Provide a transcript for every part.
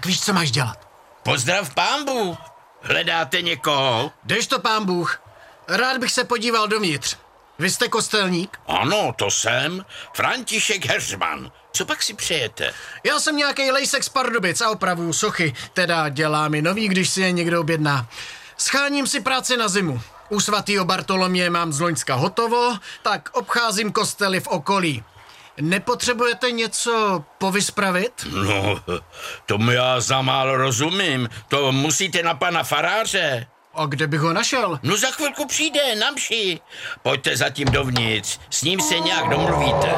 tak víš, co máš dělat. Pozdrav pánbu. Hledáte někoho? Jdeš to, pán Bůh. Rád bych se podíval dovnitř. Vy jste kostelník? Ano, to jsem. František Heřman. Co pak si přejete? Já jsem nějaký lejsek z Pardubic a opravuju sochy. Teda dělám i nový, když si je někdo objedná. Scháním si práci na zimu. U svatýho Bartolomě mám z loňska hotovo, tak obcházím kostely v okolí. Nepotřebujete něco povyspravit? No, tomu já za málo rozumím. To musíte na pana faráře. A kde bych ho našel? No za chvilku přijde, na mši. Pojďte zatím dovnitř, s ním se nějak domluvíte.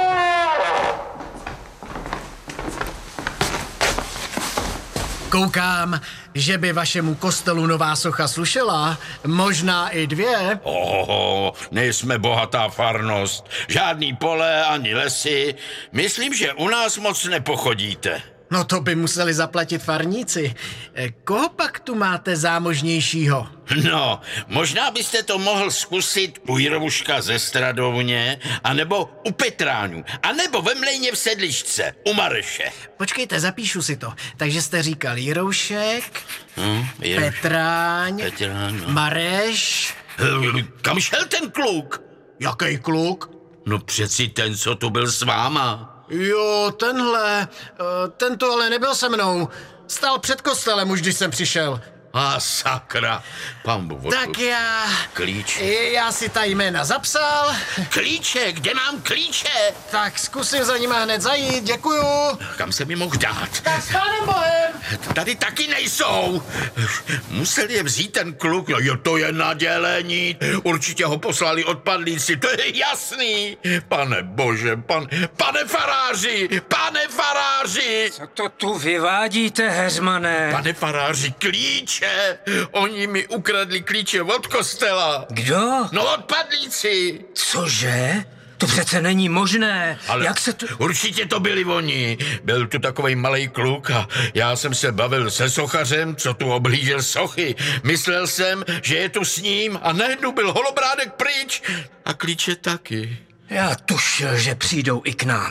Koukám, že by vašemu kostelu nová socha slušela, možná i 2. Nejsme bohatá farnost, žádný pole ani lesy. Myslím, že u nás moc nepochodíte. No to by museli zaplatit farníci. Koho pak tu máte zámožnějšího? No, možná byste to mohl zkusit u Jirouška ze Stradovně, anebo u Petráňů, anebo ve Mlejně v Sedlišce, u Mareše. Počkejte, zapíšu si to. Takže jste říkal Jiroušek, Petráň, Petráň, no. Mareš. Kam šel ten kluk? Jaký kluk? No přeci ten, co tu byl s váma. Jo, tenhle. Ten to ale nebyl se mnou. Stál před kostelem už, když jsem přišel. A sakra, pán Bůh. Tak Klíč. já si ta jména zapsal. Klíče, kde mám klíče? Tak zkusím za nima hned zajít, děkuju. Kam se mi mohl dát? Tak s pánem Bohem. Tady taky nejsou. Musel je vzít ten kluk. Jo, to je nadělení. Určitě ho poslali odpadlíci, to je jasný. Pane bože, pane faráři, pane faráři. Co to tu vyvádíte, Heřmane? Pane faráři, klíče. Oni mi ukradli klíče od kostela. Kdo? No odpadlíci. Cože? To přece není možné. Ale jak se to... určitě to byli oni. Byl tu takovej malej kluk a já jsem se bavil se sochařem, co tu oblížil sochy. Myslel jsem, že je tu s ním a najednou byl holobrádek pryč a klíče taky. Já tušil, že přijdou i k nám.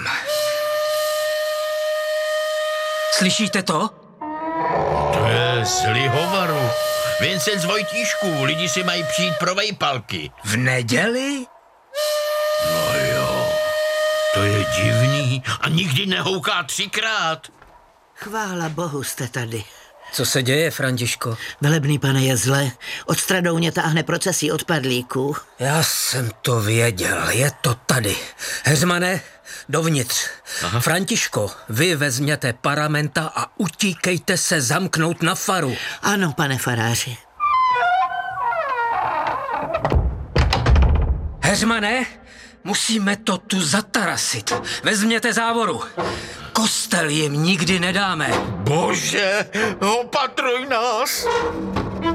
Slyšíte to? To je z Lihovaru. Vincent z Vojtíšků, lidi si mají přijít pro vejpalky. V neděli? No jo, to je divný a nikdy nehouká 3krát. Chvála Bohu, jste tady. Co se děje, Františko? Velebný pane Jezle, od Stradouně táhne procesí odpadlíků. Já jsem to věděl, je to tady. Heřmane, dovnitř. Aha. Františko, vy vezměte paramenta a utíkejte se zamknout na faru. Ano, pane faráři. Heřmane, musíme to tu zatarasit. Vezměte závoru. Kostel jim nikdy nedáme. Bože, opatruj nás.